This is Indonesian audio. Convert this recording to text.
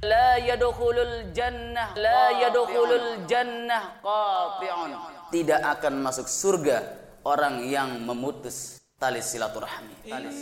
La yadkhulul jannah qati'un. Tidak akan masuk surga orang yang memutus tali silaturahmi.